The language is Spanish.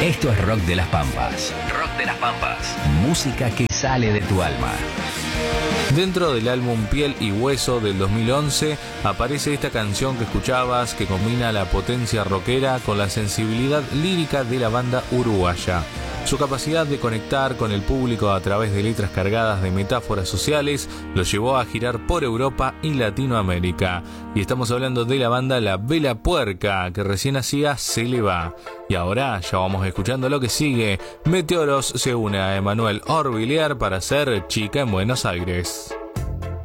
Esto es Rock de las Pampas. Rock de las Pampas. Música que sale de tu alma. Dentro del álbum Piel y Hueso del 2011 aparece esta canción que escuchabas, que combina la potencia rockera con la sensibilidad lírica de la banda uruguaya. Su capacidad de conectar con el público a través de letras cargadas de metáforas sociales lo llevó a girar por Europa y Latinoamérica. Y estamos hablando de la banda La Vela Puerca, que recién hacía Se le va. Y ahora ya vamos escuchando lo que sigue. Meteoros se une a Emanuel Orbilier para hacer Chica en Buenos Aires.